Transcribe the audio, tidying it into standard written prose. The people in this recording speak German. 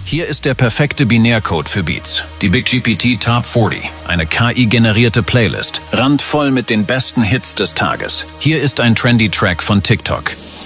Hier ist der perfekte Binärcode für Beats. Die BigGPT Top 40, eine KI-generierte Playlist, randvoll mit den besten Hits des Tages. Hier ist ein trendy Track von TikTok.